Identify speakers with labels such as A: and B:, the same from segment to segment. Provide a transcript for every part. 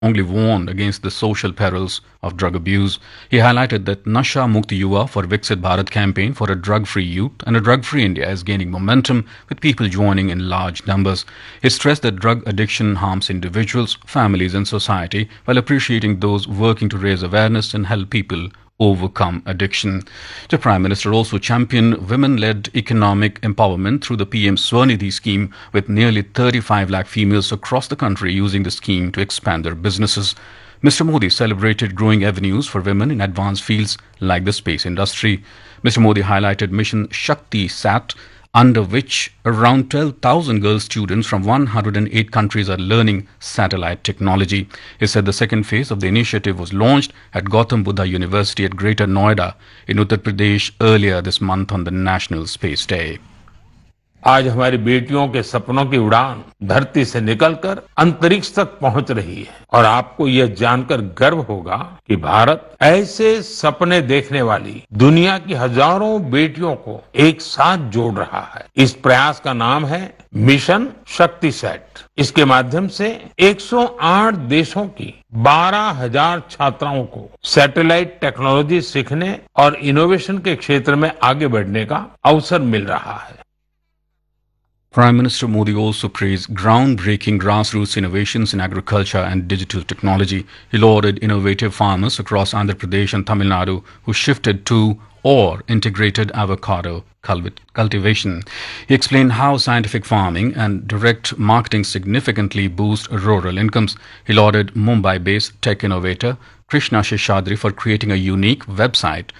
A: strongly warned against the social perils of drug abuse. He highlighted that Nasha Mukti Yuva for Viksit Bharat campaign for a drug-free youth and a drug-free India is gaining momentum with people joining in large numbers. He stressed that drug addiction harms individuals, families and society while appreciating those working to raise awareness and help people overcome addiction. The Prime Minister also championed women-led economic empowerment through the PM Swanidhi scheme, with nearly 35 lakh females across the country using the scheme to expand their businesses. Mr. Modi celebrated growing avenues for women in advanced fields like the space industry. Mr. Modi highlighted Mission Shakti Sat, under which around 12,000 girl students from 108 countries are learning satellite technology. He said the second phase of the initiative was launched at Gautam Buddha University at Greater Noida in Uttar Pradesh earlier this month on the National Space Day.
B: आज हमारी बेटियों के सपनों की उड़ान धरती से निकलकर अंतरिक्ष तक पहुंच रही है और आपको यह जानकर गर्व होगा कि भारत ऐसे सपने देखने वाली दुनिया की हजारों बेटियों को एक साथ जोड़ रहा है। इस प्रयास का नाम है मिशन शक्ति सेट। इसके माध्यम से 108 देशों की 12,000 छात्राओं को सैटेलाइट टेक्नोलॉजी सीखने और इनोवेशन के क्षेत्र में आगे बढ़ने का अवसर मिल रहा है।
A: Prime Minister Modi also praised groundbreaking grassroots innovations in agriculture and digital technology. He lauded innovative farmers across Andhra Pradesh and Tamil Nadu who shifted to or integrated avocado cultivation. He explained how scientific farming and direct marketing significantly boost rural incomes. He lauded Mumbai-based tech innovator Krishna Sheshadri for creating a unique website,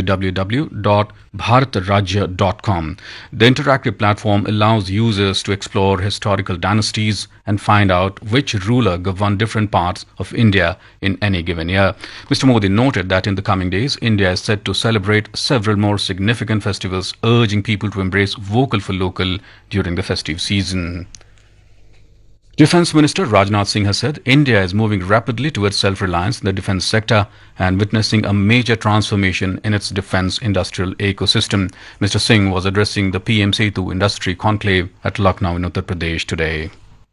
A: www.bharatrajya.com. The interactive platform allows users to explore historical dynasties and find out which ruler governed different parts of India in any given year. Mr. Modi noted that in the coming days, India is set to celebrate several more significant festivals, urging people to embrace vocal for local during the festive season. Defence Minister Rajnath Singh has said India is moving rapidly towards self-reliance in the defence sector and witnessing a major transformation in its defence industrial ecosystem. Mr. Singh was addressing the PM Setu Industry Conclave at Lucknow in Uttar Pradesh today.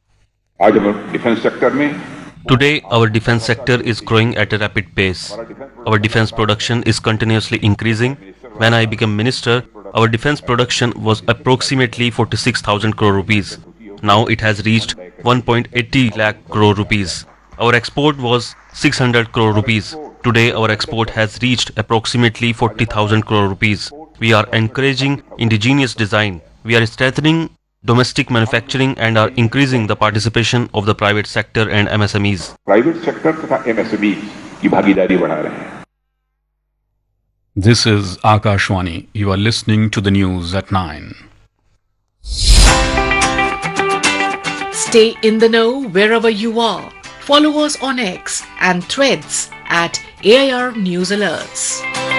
C: Today, our defence sector is growing at a rapid pace. Our defence production is continuously increasing. When I became minister, our defence production was approximately 46,000 crore rupees. Now it has reached 1.80 lakh crore rupees. Our export was 600 crore rupees. Today our export has reached approximately 40,000 crore rupees. We are encouraging indigenous design. We are strengthening domestic manufacturing and are increasing the participation of the private sector and MSMEs.
D: Private sector तथा MSME की भागीदारी बढ़ा रहे हैं.
A: This is Akashwani. You are listening to the news at 9.
E: Stay in the know wherever you are. Follow us on X and Threads at AIR News Alerts.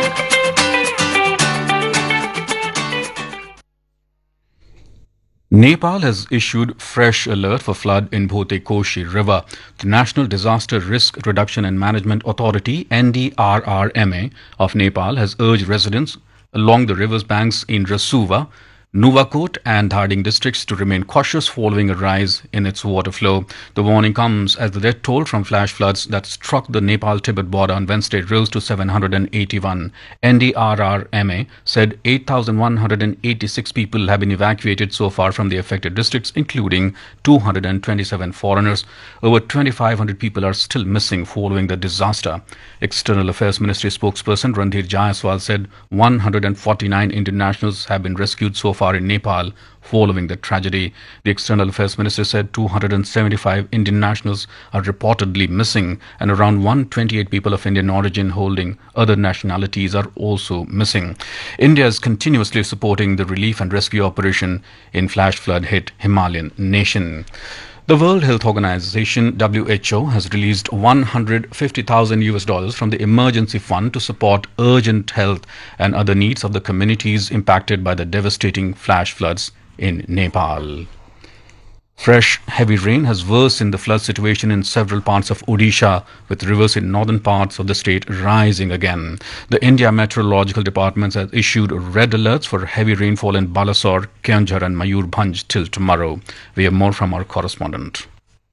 A: Nepal has issued fresh alert for flood in Bhote Koshi River. The National Disaster Risk Reduction and Management Authority NDRRMA of Nepal has urged residents along the river's banks in Rasuva, Nuwakot and Dharding districts to remain cautious following a rise in its water flow. The warning comes as the death toll from flash floods that struck the Nepal-Tibet border on Wednesday rose to 781. NDRRMA said 8,186 people have been evacuated so far from the affected districts, including 227 foreigners. Over 2,500 people are still missing following the disaster. External Affairs Ministry spokesperson Randhir Jaiswal said 149 Indian nationals have been rescued so far in Nepal following the tragedy. The External Affairs Minister said 275 Indian nationals are reportedly missing and around 128 people of Indian origin holding other nationalities are also missing. India is continuously supporting the relief and rescue operation in flash flood hit Himalayan nation. The World Health Organization WHO has released $150,000 from the emergency fund to support urgent health and other needs of the communities impacted by the devastating flash floods in Nepal. Fresh heavy rain has worsened the flood situation in several parts of Odisha, with rivers in northern parts of the state rising again. The India Meteorological Department has issued red alerts for heavy rainfall in Balasore, Keonjhar and Mayurbhanj till tomorrow. We have more from our correspondent.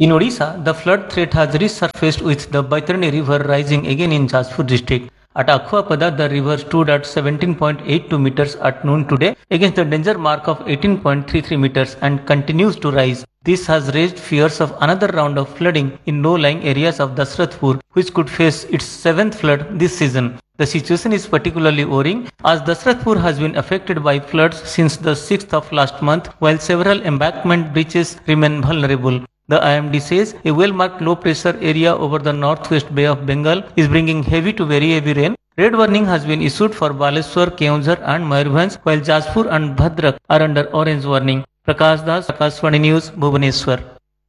F: In Odisha, the flood threat has resurfaced with the Baitarani River rising again in Jajpur district. At Akhwapada, the river stood at 17.82 meters at noon today against the danger mark of 18.33 meters and continues to rise. This has raised fears of another round of flooding in low-lying areas of Dasrathpur, which could face its 7th flood this season. The situation is particularly worrying as Dasrathpur has been affected by floods since the 6th of last month, while several embankment breaches remain vulnerable. The IMD says a well-marked low-pressure area over the northwest Bay of Bengal is bringing heavy to very heavy rain. Red warning has been issued for Baleshwar, Keonjhar and Mayurbhanj, while Jajpur and Bhadrak are under orange warning. Prakash Das, Akashvani News, Bhubaneswar.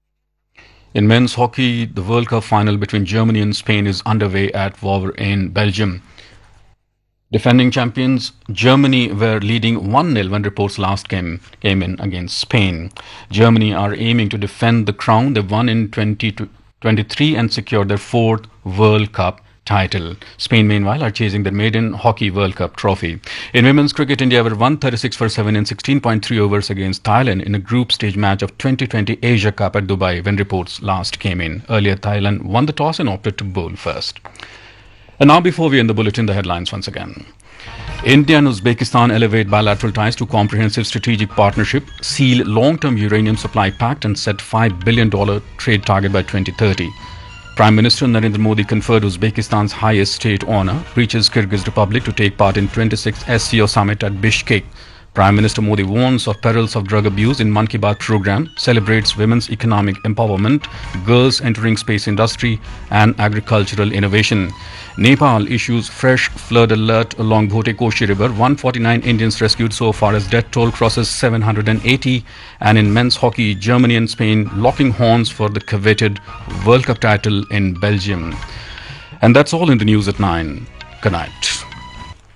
A: In men's hockey, the World Cup final between Germany and Spain is underway at Wavre in Belgium. Defending champions Germany were leading 1-0 when reports last came in against Spain. Germany are aiming to defend the crown they won in 2023 and secure their 4th World Cup title. Spain, meanwhile, are chasing their maiden Hockey World Cup trophy. In women's cricket, India were 136 for 7 in 16.3 overs against Thailand in a group stage match of 2020 Asia Cup at Dubai when reports last came in. Earlier, Thailand won the toss and opted to bowl first. And now, before we end the bulletin, the headlines once again. India and Uzbekistan elevate bilateral ties to comprehensive strategic partnership, seal long-term uranium supply pact and set $5 billion trade target by 2030. Prime Minister Narendra Modi conferred Uzbekistan's highest state honor, reaches Kyrgyz Republic to take part in 26th SCO summit at Bishkek. Prime Minister Modi warns of perils of drug abuse in Mann Ki Baat program, celebrates women's economic empowerment, girls entering space industry and agricultural innovation. Nepal issues fresh flood alert along Bhote Koshi River. 149 Indians rescued so far as death toll crosses 780. And in men's hockey, Germany and Spain locking horns for the coveted World Cup title in Belgium. And that's all in the news at 9. Good night.